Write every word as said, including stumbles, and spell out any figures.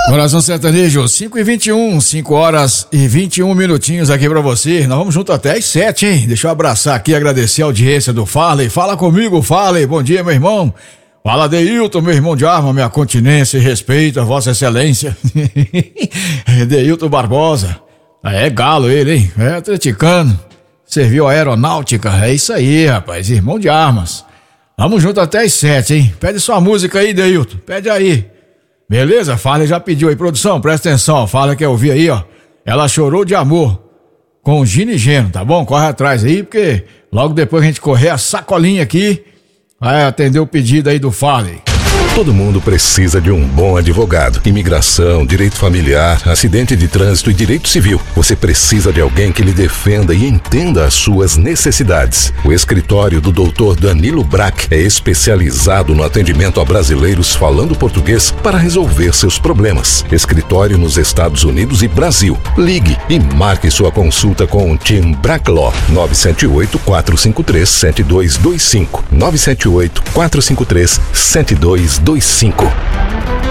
Coração Sertanejo, cinco e vinte e um, cinco horas e vinte e um minutinhos aqui pra você. Nós vamos junto até às sete, hein? Deixa eu abraçar aqui e agradecer a audiência do Farley. Fala comigo, Farley. Bom dia, meu irmão. Fala, Deilton, meu irmão de arma, minha continência e respeito a Vossa Excelência. Deilton Barbosa. É galo ele, hein? É atleticano. Serviu a aeronáutica. É isso aí, rapaz. Irmão de armas. Vamos junto até às sete, hein? Pede sua música aí, Deilton. Pede aí. Beleza? Farley já pediu aí, produção, presta atenção, Farley quer ouvir aí, ó. Ela Chorou de Amor, com Gino e Geno, tá bom? Corre atrás aí, porque logo depois a gente correr a sacolinha aqui, vai atender o pedido aí do Farley. Todo mundo precisa de um bom advogado. Imigração, direito familiar, acidente de trânsito e direito civil. Você precisa de alguém que lhe defenda e entenda as suas necessidades. O escritório do doutor Danilo Brack é especializado no atendimento a brasileiros falando português para resolver seus problemas. Escritório nos Estados Unidos e Brasil. Ligue e marque sua consulta com o Team Brack Law. nove sete oito, quatro cinco três, sete dois dois cinco. nove sete oito, quatro cinco três, sete dois dois cinco.